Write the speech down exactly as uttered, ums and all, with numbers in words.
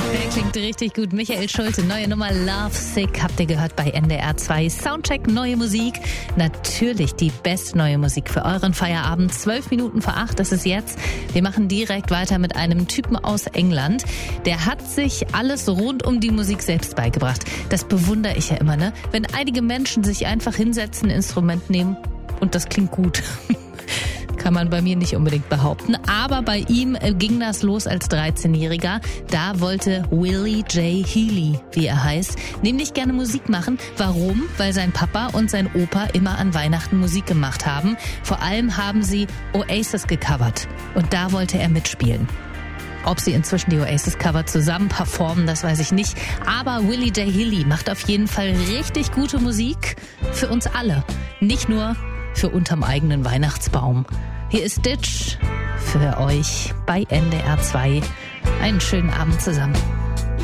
Der klingt richtig gut. Michael Schulte, neue Nummer Love Sick habt ihr gehört bei N D R zwei. Soundcheck, neue Musik. Natürlich die beste neue Musik für euren Feierabend. Zwölf Minuten vor acht ist es jetzt. Wir machen direkt weiter mit einem Typen aus England. Der hat sich alles rund um die Musik selbst beigebracht. Das bewundere ich ja immer, ne? Wenn einige Menschen sich einfach hinsetzen, ein Instrument nehmen und das klingt gut. Kann man bei mir nicht unbedingt behaupten. Aber bei ihm ging das los als dreizehnjähriger. Da wollte Willie J. Healy, wie er heißt, nämlich gerne Musik machen. Warum? Weil sein Papa und sein Opa immer an Weihnachten Musik gemacht haben. Vor allem haben sie Oasis gecovert. Und da wollte er mitspielen. Ob sie inzwischen die Oasis-Cover zusammen performen, das weiß ich nicht. Aber Willie J. Healy macht auf jeden Fall richtig gute Musik für uns alle. Nicht nur für unterm eigenen Weihnachtsbaum. Hier ist Ditch für euch bei N D R zwei. Einen schönen Abend zusammen.